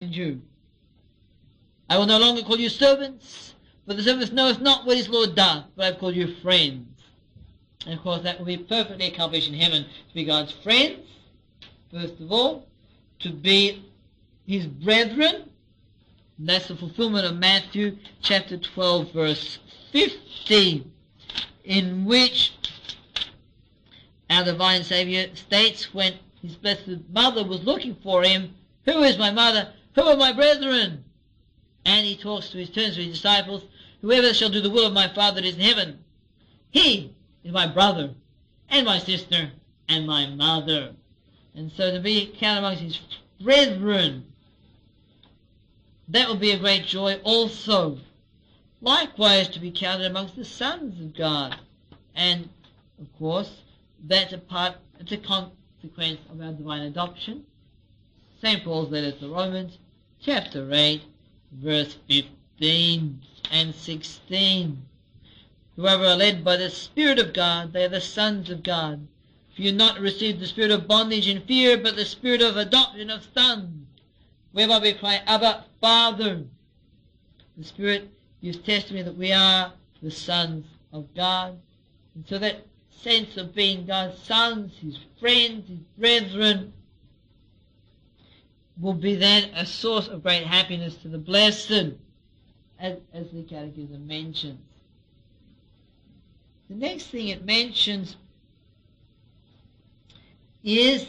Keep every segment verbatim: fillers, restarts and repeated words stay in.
command you. I will no longer call you servants, for the servant knoweth not what his Lord doth, but I have called you friends. And of course that will be perfectly accomplished in heaven, to be God's friends, first of all, to be his brethren. And that's the fulfillment of Matthew chapter twelve, verse fifteen, in which our divine Saviour states when his blessed mother was looking for him, "Who is my mother? Who are my brethren?" And he talks to his turns to his disciples, "Whoever shall do the will of my Father that is in heaven, he is my brother and my sister and my mother." And so to be counted amongst his brethren, that will be a great joy also. Likewise to be counted amongst the sons of God. And of course that's a part, it's a consequence of our divine adoption. Saint Paul's letter to the Romans chapter eight, verse fifteen and sixteen. Whoever are led by the Spirit of God, they are the sons of God. For you have not received the spirit of bondage and fear, but the spirit of adoption of sons, whereby we cry, Abba, Father. The Spirit gives testimony that we are the sons of God. And so that sense of being God's sons, his friends, his brethren, will be then a source of great happiness to the blessed, as, as the Catechism mentions. The next thing it mentions is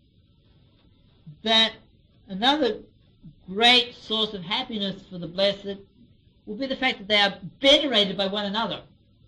that another great source of happiness for the blessed will be the fact that they are venerated by one another.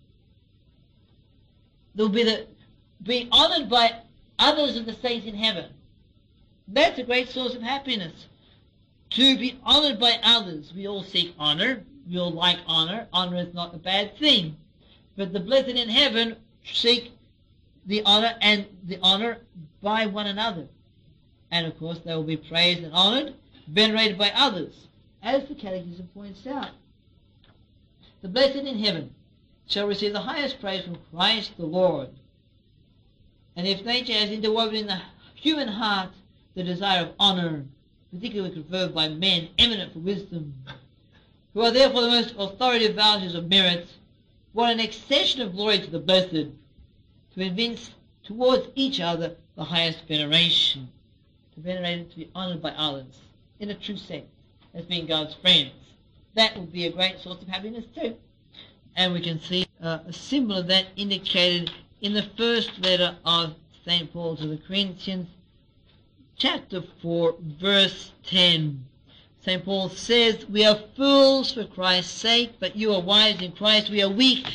They will be the, being honoured by others of the saints in heaven. That's a great source of happiness. To be honoured by others. We all seek honour. We all like honour. Honour is not a bad thing. But the blessed in heaven seek the honour and the honour by one another. And of course they will be praised and honoured, venerated by others, as the Catechism points out. The blessed in heaven shall receive the highest praise from Christ the Lord. And if nature has interwoven in the human heart the desire of honour, particularly conferred by men eminent for wisdom, who are therefore the most authoritative vouchers of merit, what an accession of glory to the blessed, to evince towards each other the highest veneration, to venerate and to be honoured by others, in a true sense, as being God's friends. That will be a great source of happiness too. And we can see uh, a symbol of that indicated in the first letter of Saint Paul to the Corinthians, chapter four, verse ten. Saint Paul says, "We are fools for Christ's sake, but you are wise in Christ. We are weak,